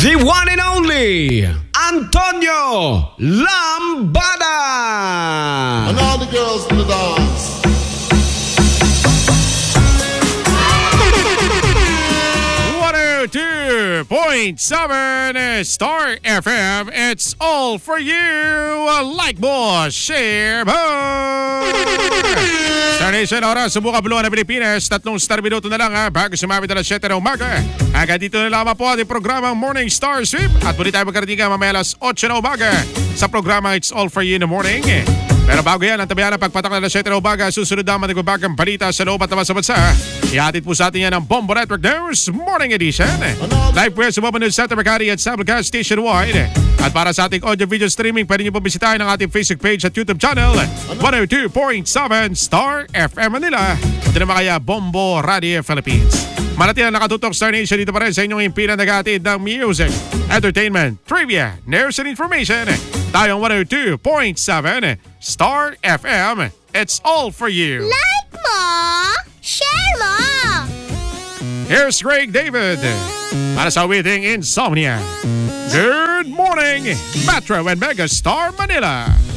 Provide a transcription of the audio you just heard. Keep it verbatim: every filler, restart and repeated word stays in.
the one and only Antonio Lambada. And all the girls in the dance. one oh two point seven Star F M. It's all for you. Like mo, share mo. Star Nation, oras sa buka buluan ng Pilipinas. Tatlong star minuto na lang ha, bago sumabit alas siyete ng umaga. Agad dito na lamang po ating programang Morning Star Sweep. At muli tayo magkarating mamaya alas otso ng umaga sa programa It's All For You in the Morning. Pero bago yan, ang tabayan ng pagpatak na alas siyete ng umaga, susunod naman ang bagong balita sa loob at labas sa bansa. Ihatid po sa atin yan ang Bombo Network News Morning Edition. Live po sa Bombo News Center Makati at Sabelcast Station-wide. At para sa ating audio-video streaming, pwede niyo po bisitahin ang ating Facebook page at YouTube channel, one oh two point seven Star F M Manila. Ito naman kaya Bombo Radio Philippines. Manatili ang nakatutok Star Nation dito pa rin sa inyong impinan nag-aatid ng music, entertainment, trivia, news and information. Tayong one oh two point seven Star F M. It's all for you. Like mo, share mo. Here's Greg David para sa awiting Insomnia. Good morning, Metro and Mega Star Manila.